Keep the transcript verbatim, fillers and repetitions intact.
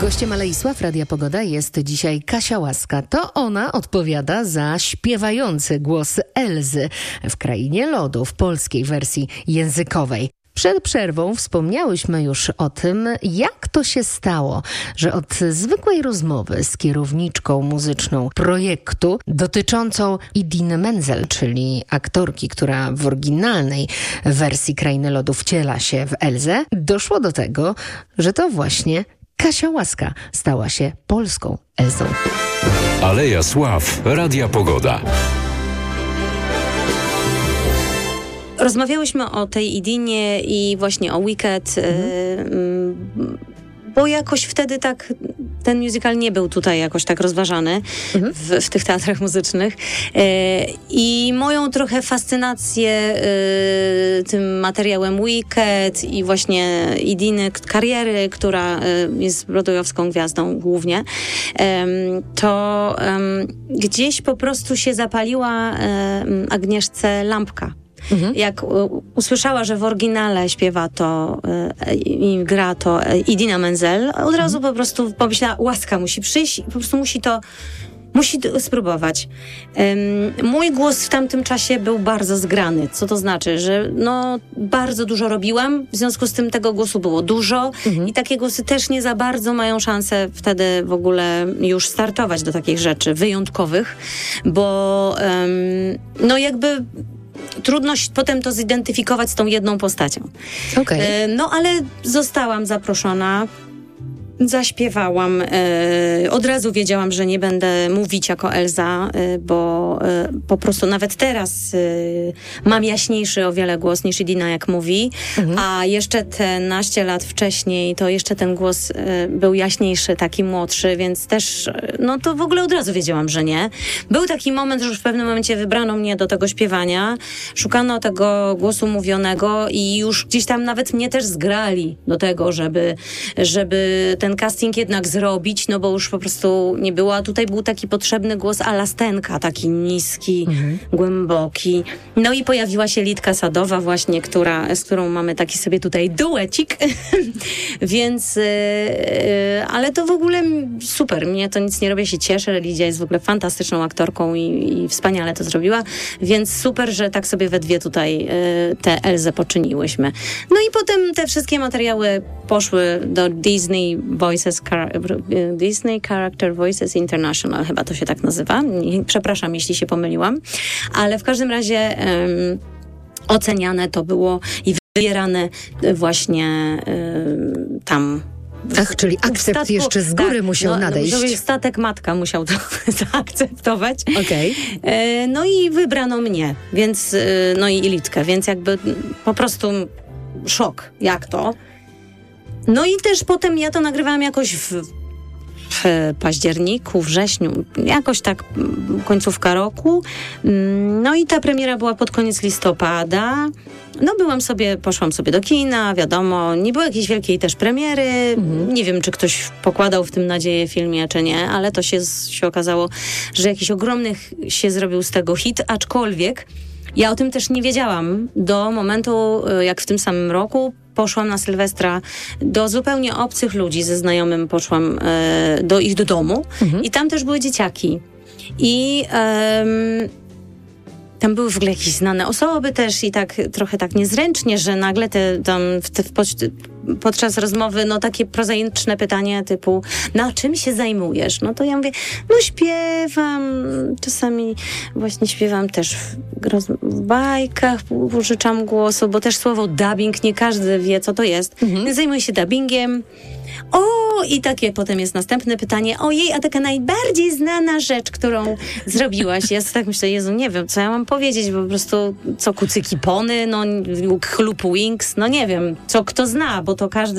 Gościem Aleisław Radia Pogoda jest dzisiaj Kasia Łaska. To ona odpowiada za śpiewający głos Elzy w Krainie Lodu w polskiej wersji językowej. Przed przerwą wspomniałyśmy już o tym, jak to się stało, że od zwykłej rozmowy z kierowniczką muzyczną projektu dotyczącą Idine Menzel, czyli aktorki, która w oryginalnej wersji Krainy Lodu wciela się w Elzę, doszło do tego, że to właśnie Kasia Łaska stała się polską Elzą. Aleja Sław, Radia Pogoda. Rozmawiałyśmy o tej Idinie i właśnie o Wicked, mhm. y, bo jakoś wtedy tak ten musical nie był tutaj jakoś tak rozważany mhm. w, w tych teatrach muzycznych. Y, I moją trochę fascynację y, tym materiałem Wicked i właśnie Idiny kariery, która y, jest broadwayowską gwiazdą głównie, y, to y, gdzieś po prostu się zapaliła y, Agnieszce lampka. Mhm. Jak u, usłyszała, że w oryginale śpiewa to y, i gra to Idina Menzel, od razu mhm. po prostu pomyślała, Łaska musi przyjść, po prostu musi to musi to spróbować. Um, mój głos w tamtym czasie był bardzo zgrany. Co to znaczy? Że no, bardzo dużo robiłam, w związku z tym tego głosu było dużo mhm. i takie głosy też nie za bardzo mają szansę wtedy w ogóle już startować do takich rzeczy wyjątkowych, bo um, no jakby trudno potem to zidentyfikować z tą jedną postacią. Okay. No ale zostałam zaproszona, zaśpiewałam. Od razu wiedziałam, że nie będę mówić jako Elza, bo po prostu nawet teraz mam jaśniejszy o wiele głos niż Idina, jak mówi, mhm. a jeszcze te naście lat wcześniej to jeszcze ten głos był jaśniejszy, taki młodszy, więc też no to w ogóle od razu wiedziałam, że nie. Był taki moment, że już w pewnym momencie wybrano mnie do tego śpiewania, szukano tego głosu mówionego i już gdzieś tam nawet mnie też zgrali do tego, żeby, żeby ten ten casting jednak zrobić, no bo już po prostu nie było, a tutaj był taki potrzebny głos a la Stenka, taki niski, mhm. głęboki. No i pojawiła się Litka Sadowa właśnie, która, z którą mamy taki sobie tutaj duecik, więc yy, yy, ale to w ogóle super, mnie to nic nie robi, się cieszę, Lidia jest w ogóle fantastyczną aktorką i, i wspaniale to zrobiła, więc super, że tak sobie we dwie tutaj yy, tę Elzę poczyniłyśmy. No i potem te wszystkie materiały poszły do Disney Voices, Disney Character Voices International, chyba to się tak nazywa. Przepraszam, jeśli się pomyliłam. Ale w każdym razie um, oceniane to było i wybierane właśnie um, tam. Ach, czyli akcept statku, jeszcze z góry tak, musiał no, nadejść. No, statek matka musiał to zaakceptować. Okay. E, no i wybrano mnie, więc no i Litkę, więc jakby po prostu szok, jak to. No i też potem ja to nagrywałam jakoś w, w październiku, wrześniu, jakoś tak końcówka roku. No i ta premiera była pod koniec listopada. No byłam sobie, poszłam sobie do kina, wiadomo, nie było jakiejś wielkiej też premiery. Mhm. Nie wiem, czy ktoś pokładał w tym nadzieję filmie, czy nie, ale to się, się okazało, że jakiś ogromny się zrobił z tego hit, aczkolwiek ja o tym też nie wiedziałam do momentu, jak w tym samym roku poszłam na Sylwestra do zupełnie obcych ludzi, ze znajomym poszłam e, do ich do domu mhm. i tam też były dzieciaki. I e, tam były w ogóle jakieś znane osoby też i tak trochę tak niezręcznie, że nagle te, tam w te, w, podczas rozmowy no takie prozaiczne pytania typu na czym się zajmujesz? No to ja mówię, no śpiewam, czasami właśnie śpiewam też w, w bajkach, użyczam głosu, bo też słowo dubbing, nie każdy wie, co to jest. Mhm. Zajmuję się dubbingiem. O, i takie potem jest następne pytanie. Ojej, a taka najbardziej znana rzecz, którą zrobiłaś. Ja tak myślę, Jezu, nie wiem, co ja mam powiedzieć, bo po prostu co, kucyki pony, no, chlup wings, no nie wiem, co kto zna, bo to każdy